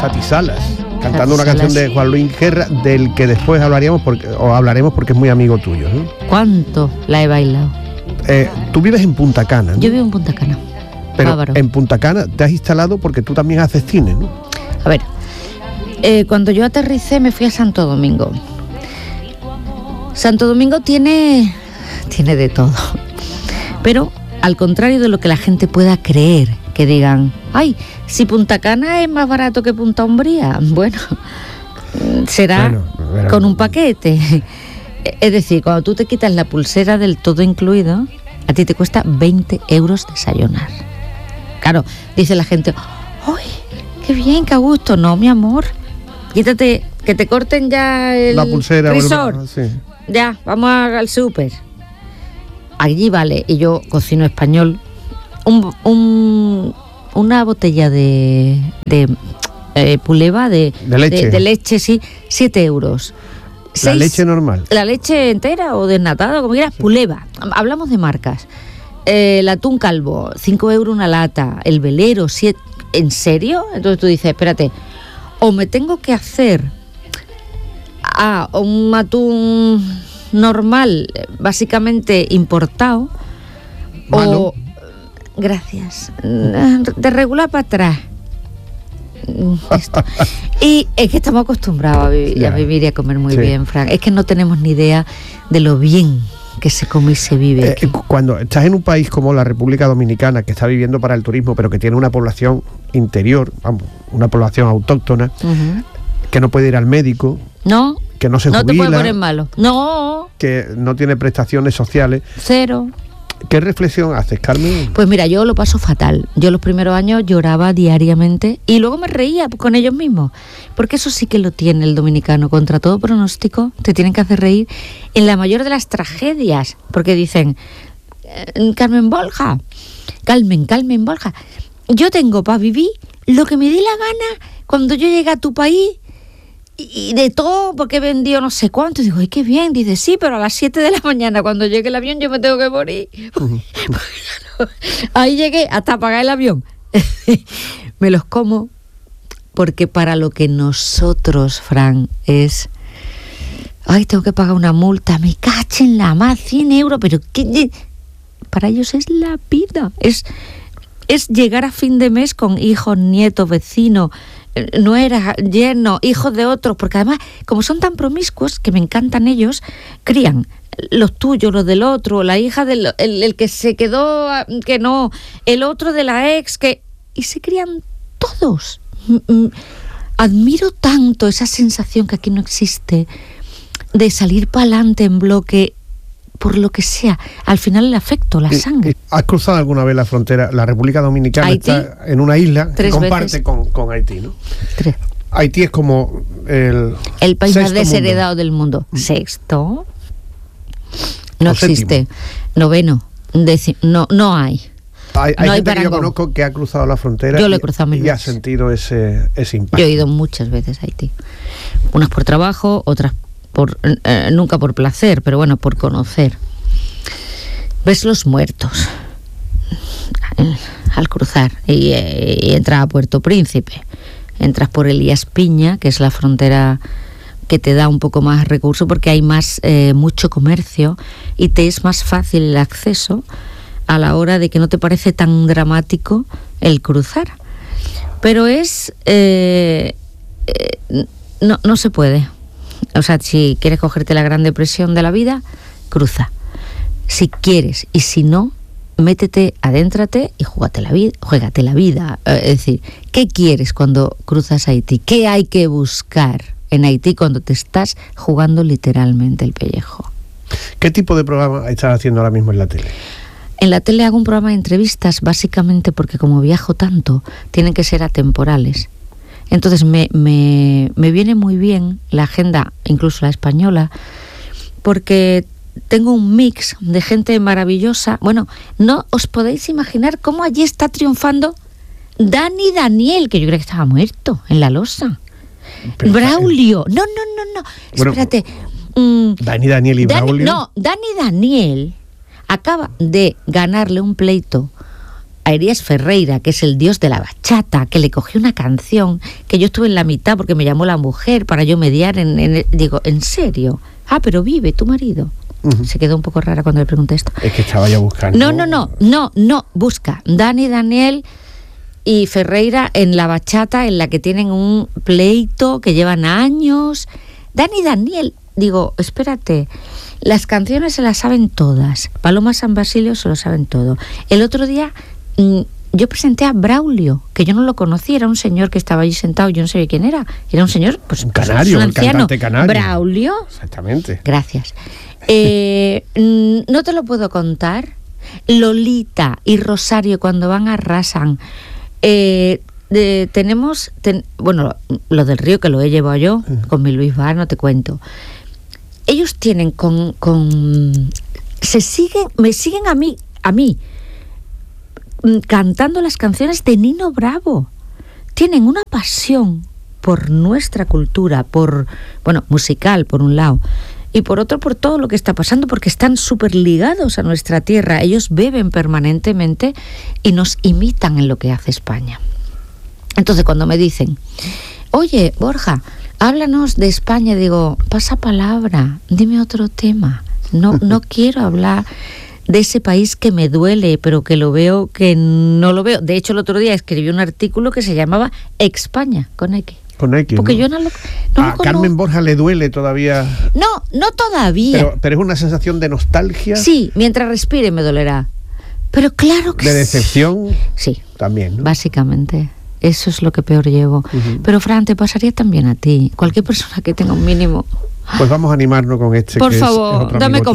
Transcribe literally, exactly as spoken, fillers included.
Tati Salas, cantando Tati una canción Salas. de Juan Luis Guerra, del que después hablaríamos porque, o hablaremos porque es muy amigo tuyo, ¿no? ¿Cuánto la he bailado? Eh, tú vives en Punta Cana, ¿no? Yo vivo en Punta Cana. Pero Bávaro. en Punta Cana te has instalado porque tú también haces cine, ¿no? A ver, eh, cuando yo aterricé me fui a Santo Domingo. Santo Domingo tiene, tiene de todo. Pero al contrario de lo que la gente pueda creer, que digan, ay, si Punta Cana es más barato que Punta Umbría, bueno, será Bueno, bueno. con un paquete. Es decir, cuando tú te quitas la pulsera del todo incluido, a ti te cuesta veinte euros desayunar. Claro, dice la gente, ¡ay, qué bien, qué a gusto! No, mi amor, quítate, que te corten ya el La pulsera. resort. Bueno, sí. Ya, vamos a- al súper. Allí vale, y yo cocino español, un, un- una botella de, de eh, puleva, de, De leche. de, de leche, sí, siete euros. La Seis- leche normal. La leche entera o desnatada, como quieras, puleva. Hablamos de marcas. Eh, el atún calvo, cinco euros una lata. El velero, siete. ¿En serio? Entonces tú dices, espérate, o me tengo que hacer a un atún normal, básicamente importado, Malo. o gracias, de regular para atrás. Esto. Y es que estamos acostumbrados a vivir, Ya. a vivir y a comer muy Sí. bien, Fran. Es que no tenemos ni idea de lo bien que se come y se vive Eh, aquí. cuando estás en un país como la República Dominicana, que está viviendo para el turismo, pero que tiene una población interior, vamos, una población autóctona, Ujú. que no puede ir al médico, No, que no se no te jubila, puedes poner malo. No, que no tiene prestaciones sociales. cero. ¿Qué reflexión haces, Carmen? Pues mira, yo lo paso fatal. Yo los primeros años lloraba diariamente y luego me reía con ellos mismos. Porque eso sí que lo tiene el dominicano. Contra todo pronóstico, te tienen que hacer reír en la mayor de las tragedias. Porque dicen, eh, Carmen Borja, Carmen, Carmen Borja, yo tengo para vivir lo que me dé la gana cuando yo llegue a tu país. Y y de todo, porque he vendido no sé cuánto. Y digo, ay, qué bien. Dice, sí, pero a las siete de la mañana, cuando llegue el avión, yo me tengo que morir. Ahí llegué hasta pagar el avión. Me los como porque para lo que nosotros, Fran, es... Ay, tengo que pagar una multa, me cachen la más, cien euros, pero ¿qué? Para ellos es la vida. Es, es llegar a fin de mes con hijos, nietos, vecinos, nueras, yernos, hijos de otros, porque además, como son tan promiscuos, que me encantan ellos, crían los tuyos, los del otro, la hija del el, el que se quedó, que no, el otro de la ex, que y se crían todos. Admiro tanto esa sensación que aquí no existe, de salir para adelante en bloque, por lo que sea, al final el afecto, la sangre. ¿Has cruzado alguna vez la frontera? La República Dominicana Haití, está en una isla que tres comparte veces. con, con Haití, ¿no? Tres. Haití es como el... El país más sexto desheredado mundo. del mundo. Sexto. No O existe. séptimo. Noveno. Décimo. No, no hay. Hay, hay No hay gente que yo parangón. conozco que ha cruzado la frontera Yo lo he y- cruzado mil y ha veces. sentido ese, ese impacto. Yo he ido muchas veces a Haití. Unas por trabajo, otras por eh, nunca por placer, pero bueno, por conocer. Ves los muertos eh, al cruzar y, eh, y entras a Puerto Príncipe. Entras por Elías Piña, que es la frontera que te da un poco más recursos porque hay más eh, mucho comercio y te es más fácil el acceso a la hora de que no te parece tan dramático el cruzar. Pero es... Eh, eh, no, no se puede. O sea, si quieres cogerte la gran depresión de la vida, cruza. Si quieres, y si no, métete, adéntrate y júgate la vida, juégate la vida. Eh, es decir, ¿qué quieres cuando cruzas Haití? ¿Qué hay que buscar en Haití cuando te estás jugando literalmente el pellejo? ¿Qué tipo de programa estás haciendo ahora mismo en la tele? En la tele hago un programa de entrevistas, básicamente porque como viajo tanto, tienen que ser atemporales. Entonces me, me, me viene muy bien la agenda, incluso la española, porque tengo un mix de gente maravillosa. Bueno, no os podéis imaginar cómo allí está triunfando Dani Daniel, que yo creo que estaba muerto en la losa. Pero, Braulio. No, no, no, no. Bueno, Espérate. Mm, Dani Daniel y Dani- Braulio. no, Dani Daniel acaba de ganarle un pleito a Elías Ferreira, que es el dios de la bachata, que le cogió una canción que yo estuve en la mitad porque me llamó la mujer para yo mediar en, en digo, ¿en serio? Ah, pero vive tu marido. Uh-huh. Se quedó un poco rara cuando le pregunté esto. Es que estaba ya buscando. No, no, no, no, no, busca. Dani, Daniel y Ferreira en la bachata, en la que tienen un pleito que llevan años. Dani, Daniel, digo, espérate, las canciones se las saben todas. Paloma San Basilio se lo saben todo. El otro día mmm, yo presenté a Braulio, que yo no lo conocía, era un señor que estaba allí sentado, yo no sabía quién era. Era un señor, pues, un canario, un anciano. El cantante canario. Braulio. Exactamente. Gracias. Eh, no te lo puedo contar. Lolita y Rosario cuando van a Rasan, eh, de, tenemos ten, bueno, lo del río que lo he llevado yo uh-huh. con mi Luis Bar, no te cuento. Ellos tienen con, con se siguen, me siguen a mí, a mí cantando las canciones de Nino Bravo. Tienen una pasión por nuestra cultura, por, bueno, musical por un lado, y por otro por todo lo que está pasando, porque están súper ligados a nuestra tierra. Ellos beben permanentemente y nos imitan en lo que hace España. Entonces cuando me dicen, oye, Borja, háblanos de España, digo, pasa palabra, dime otro tema. No, no quiero hablar de ese país que me duele, pero que lo veo, que no lo veo. De hecho, el otro día escribí un artículo que se llamaba España, con X. Con X, porque ¿no? yo no lo... No a lo Carmen Borja le duele todavía. No, no todavía. Pero, pero es una sensación de nostalgia. Sí, mientras respire me dolerá. Pero claro que de decepción. Sí. También, ¿no? Básicamente. Eso es lo que peor llevo. Uh-huh. Pero, Fran, te pasaría también a ti. Cualquier persona que tenga un mínimo... Pues vamos a animarnos con este. Por que favor, es, es dame